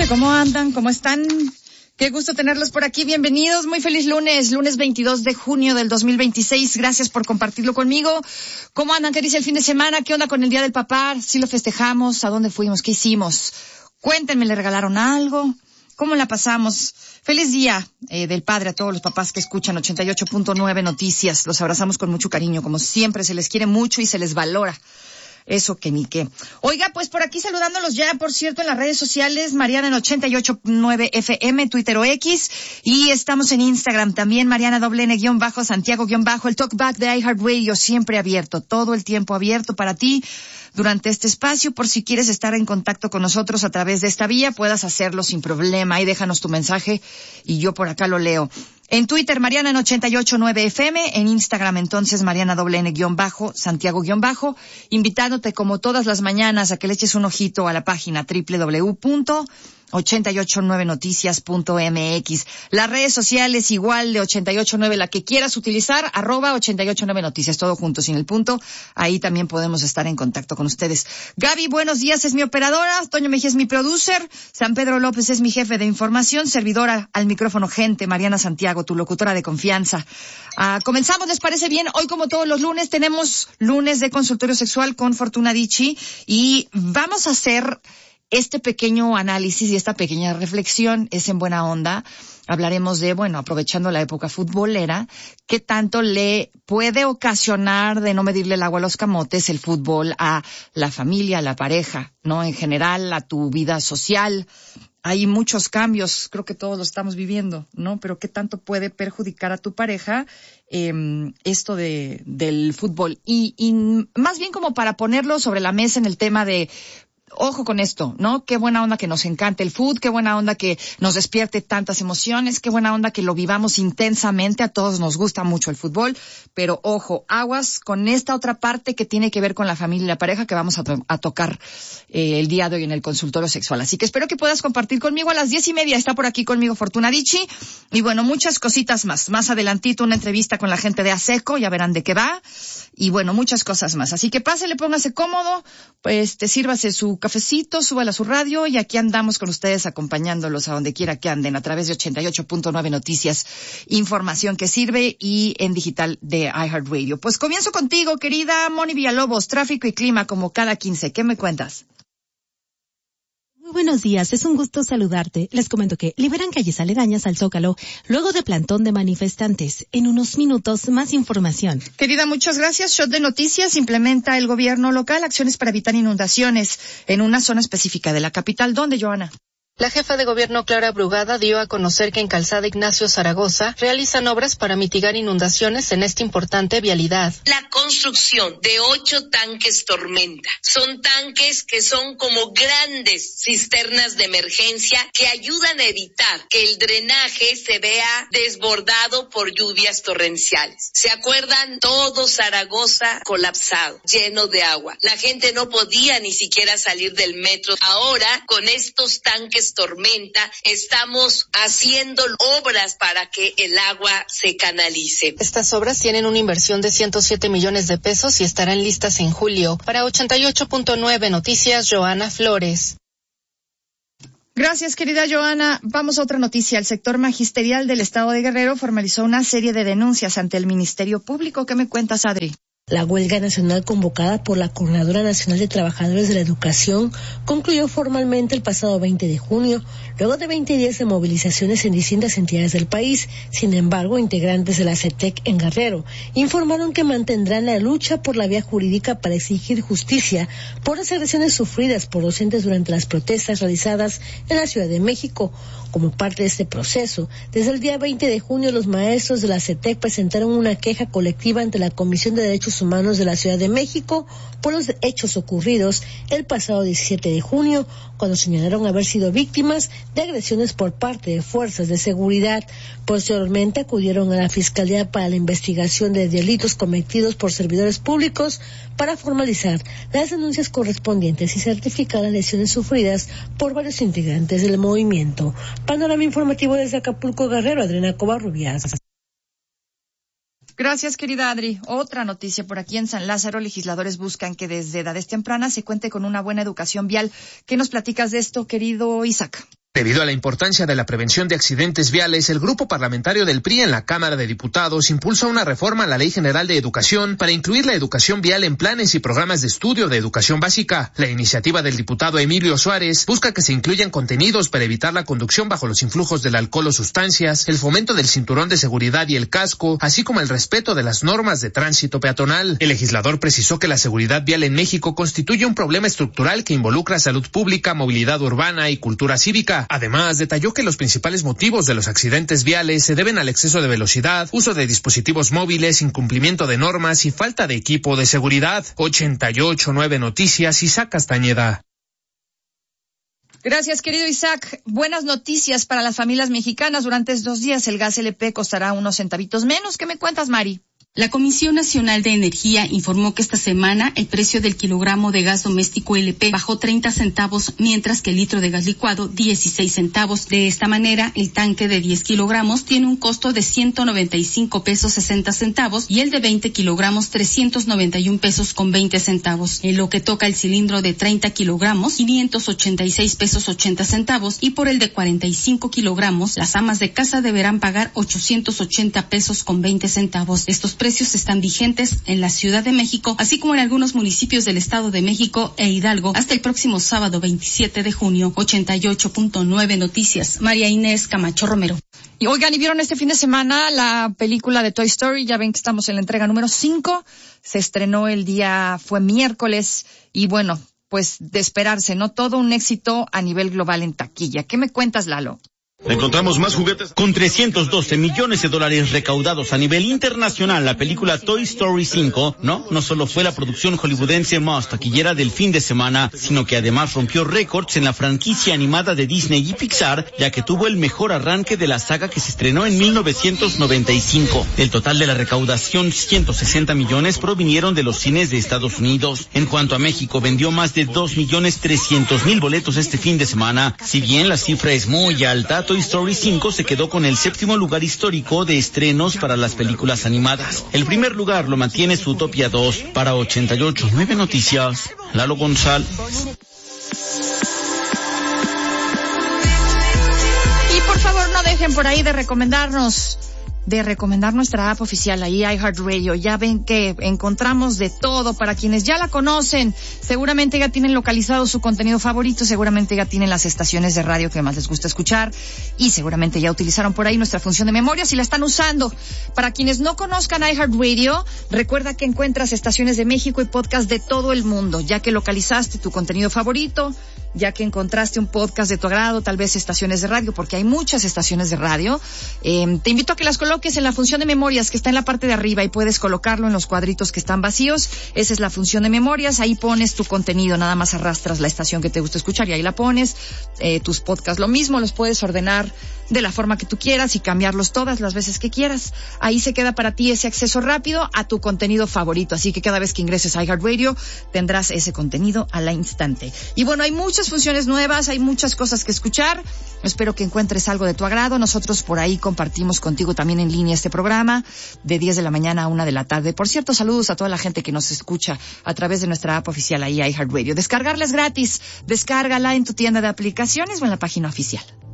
¿Cómo andan? ¿Cómo están? Qué gusto tenerlos por aquí. Bienvenidos. Muy feliz lunes 22 de junio del 2026. Gracias por compartirlo conmigo. ¿Cómo andan? ¿Qué dice el fin de semana? ¿Qué onda con el Día del Papá? ¿Sí lo festejamos? ¿A dónde fuimos? ¿Qué hicimos? Cuéntenme, ¿le regalaron algo? ¿Cómo la pasamos? Feliz Día del Padre a todos los papás que escuchan 88.9 Noticias. Los abrazamos con mucho cariño. Como siempre, se les quiere mucho y se les valora. Eso que ni qué. Oiga, pues por aquí saludándolos ya, por cierto, en las redes sociales, Mariana en 88.9 FM, Twitter o X, y estamos en Instagram también, Mariana _, Santiago _ el talkback de iHeartRadio, siempre abierto, todo el tiempo abierto para ti durante este espacio, por si quieres estar en contacto con nosotros a través de esta vía, puedas hacerlo sin problema, ahí déjanos tu mensaje y yo por acá lo leo. En Twitter, Mariana en 88.9 FM, en Instagram entonces, Mariana _, Santiago _ invitándote como todas las mañanas a que le eches un ojito a la página www.889noticias.mx. Las redes sociales igual de 88.9, la que quieras utilizar, @889noticias, todo junto, sin el punto. Ahí también podemos estar en contacto con ustedes. Gaby, buenos días, es mi operadora. Toño Mejía es mi producer. San Pedro López es mi jefe de información. Servidora al micrófono, gente. Mariana Santiago, tu locutora de confianza. Comenzamos, ¿les parece bien? Hoy, como todos los lunes, tenemos lunes de consultorio sexual con Fortuna Dicci y vamos a hacer este pequeño análisis y esta pequeña reflexión. Es en buena onda. Hablaremos de, aprovechando la época futbolera, qué tanto le puede ocasionar de no medirle el agua a los camotes el fútbol a la familia, a la pareja, ¿no? En general, a tu vida social. Hay muchos cambios, creo que todos los estamos viviendo, ¿no? Pero qué tanto puede perjudicar a tu pareja esto del fútbol. Y más bien como para ponerlo sobre la mesa en el tema de, ojo con esto, ¿no? Qué buena onda que nos encante el fútbol, qué buena onda que nos despierte tantas emociones, qué buena onda que lo vivamos intensamente, a todos nos gusta mucho el fútbol, pero ojo, aguas con esta otra parte que tiene que ver con la familia y la pareja que vamos a tocar el día de hoy en el consultorio sexual. Así que espero que puedas compartir conmigo a las 10:30, está por aquí conmigo Fortuna Dicci, y muchas cositas más. Más adelantito una entrevista con la gente de ASECO, ya verán de qué va, y muchas cosas más. Así que pásele, póngase cómodo, pues sírvase su cafecito, súbala a su radio y aquí andamos con ustedes acompañándolos a donde quiera que anden a través de 88.9 Noticias, información que sirve y en digital de iHeartRadio. Pues comienzo contigo, querida Moni Villalobos, tráfico y clima como cada 15. ¿Qué me cuentas? Muy buenos días, es un gusto saludarte. Les comento que liberan calles aledañas al Zócalo luego de plantón de manifestantes. En unos minutos, más información. Querida, muchas gracias. Shot de noticias. Implementa el gobierno local acciones para evitar inundaciones en una zona específica de la capital. ¿Dónde, Joana? La jefa de gobierno Clara Brugada dio a conocer que en Calzada Ignacio Zaragoza realizan obras para mitigar inundaciones en esta importante vialidad. La construcción de 8 tanques Tormenta. Son tanques que son como grandes cisternas de emergencia que ayudan a evitar que el drenaje se vea desbordado por lluvias torrenciales. ¿Se acuerdan? Todo Zaragoza colapsado, lleno de agua. La gente no podía ni siquiera salir del metro. Ahora, con estos tanques Tormenta, estamos haciendo obras para que el agua se canalice. Estas obras tienen una inversión de 107 millones de pesos y estarán listas en julio. Para 88.9 Noticias, Joana Flores. Gracias, querida Joana. Vamos a otra noticia. El sector magisterial del Estado de Guerrero formalizó una serie de denuncias ante el Ministerio Público. ¿Qué me cuentas, Adri? La huelga nacional convocada por la Coordinadora Nacional de Trabajadores de la Educación concluyó formalmente el pasado 20 de junio, luego de 20 días de movilizaciones en distintas entidades del país. Sin embargo, integrantes de la CETEC en Guerrero informaron que mantendrán la lucha por la vía jurídica para exigir justicia por las agresiones sufridas por docentes durante las protestas realizadas en la Ciudad de México. Como parte de este proceso, desde el día 20 de junio, los maestros de la CETEC presentaron una queja colectiva ante la Comisión de Derechos Humanos de la Ciudad de México por los hechos ocurridos el pasado 17 de junio, cuando señalaron haber sido víctimas de agresiones por parte de fuerzas de seguridad. Posteriormente acudieron a la Fiscalía para la investigación de delitos cometidos por servidores públicos para formalizar las denuncias correspondientes y certificar las lesiones sufridas por varios integrantes del movimiento. Panorama informativo desde Acapulco, Guerrero, Adriana Covarrubias. Gracias, querida Adri. Otra noticia por aquí en San Lázaro. Legisladores buscan que desde edades tempranas se cuente con una buena educación vial. ¿Qué nos platicas de esto, querido Isaac? Debido a la importancia de la prevención de accidentes viales, el grupo parlamentario del PRI en la Cámara de Diputados impulsa una reforma a la Ley General de Educación para incluir la educación vial en planes y programas de estudio de educación básica. La iniciativa del diputado Emilio Suárez busca que se incluyan contenidos para evitar la conducción bajo los influjos del alcohol o sustancias, el fomento del cinturón de seguridad y el casco, así como el respeto de las normas de tránsito peatonal. El legislador precisó que la seguridad vial en México constituye un problema estructural que involucra salud pública, movilidad urbana y cultura cívica. Además, detalló que los principales motivos de los accidentes viales se deben al exceso de velocidad, uso de dispositivos móviles, incumplimiento de normas y falta de equipo de seguridad. 88.9 Noticias, Isaac Castañeda. Gracias, querido Isaac. Buenas noticias para las familias mexicanas. Durante estos días el gas LP costará unos centavitos menos. ¿Qué me cuentas, Mari? La Comisión Nacional de Energía informó que esta semana el precio del kilogramo de gas doméstico LP bajó 30 centavos, mientras que el litro de gas licuado 16 centavos. De esta manera, el tanque de 10 kilogramos tiene un costo de 195 pesos 60 centavos y el de 20 kilogramos 391 pesos con 20 centavos. En lo que toca el cilindro de 30 kilogramos, 586 pesos 80 centavos y por el de 45 kilogramos, las amas de casa deberán pagar 880 pesos con 20 centavos. Estos precios están vigentes en la Ciudad de México, así como en algunos municipios del Estado de México e Hidalgo, hasta el próximo sábado 27 de junio. 88.9 Noticias, María Inés Camacho Romero. Y oigan, ¿y vieron este fin de semana la película de Toy Story? Ya ven que estamos en la entrega número 5. Se estrenó fue miércoles y bueno, pues de esperarse, ¿no? Todo un éxito a nivel global en taquilla. ¿Qué me cuentas, Lalo? Encontramos más juguetes. Con $312 millones recaudados a nivel internacional, la película Toy Story 5 no solo fue la producción hollywoodense más taquillera del fin de semana, sino que además rompió récords en la franquicia animada de Disney y Pixar, ya que tuvo el mejor arranque de la saga que se estrenó en 1995. El total de la recaudación, 160 millones, provinieron de los cines de Estados Unidos. En cuanto a México, vendió más de 2.300.000 boletos este fin de semana. Si bien la cifra es muy alta, Toy Story 5 se quedó con el 7º lugar histórico de estrenos para las películas animadas. El primer lugar lo mantiene Zootopia 2. Para 88.9 Noticias, Lalo González. Y por favor no dejen por ahí de recomendar nuestra app oficial ahí, iHeartRadio. Ya ven que encontramos de todo para quienes ya la conocen. Seguramente ya tienen localizado su contenido favorito, seguramente ya tienen las estaciones de radio que más les gusta escuchar y seguramente ya utilizaron por ahí nuestra función de memoria si la están usando. Para quienes no conozcan iHeartRadio, recuerda que encuentras estaciones de México y podcast de todo el mundo, ya que localizaste tu contenido favorito, ya que encontraste un podcast de tu agrado, tal vez estaciones de radio, porque hay muchas estaciones de radio. Te invito a que las coloques en la función de memorias que está en la parte de arriba y puedes colocarlo en los cuadritos que están vacíos. Esa es la función de memorias, ahí pones tu contenido, nada más arrastras la estación que te gusta escuchar y ahí la pones. Tus podcasts lo mismo, los puedes ordenar de la forma que tú quieras y cambiarlos todas las veces que quieras. Ahí se queda para ti ese acceso rápido a tu contenido favorito, así que cada vez que ingreses a iHeartRadio tendrás ese contenido al instante. Y bueno, hay muchas funciones nuevas, hay muchas cosas que escuchar. Espero que encuentres algo de tu agrado. Nosotros por ahí compartimos contigo también en línea este programa de 10 de la mañana a 1 de la tarde. Por cierto, saludos a toda la gente que nos escucha a través de nuestra app oficial ahí, iHeartRadio. Descargarla es gratis. Descárgala en tu tienda de aplicaciones o en la página oficial.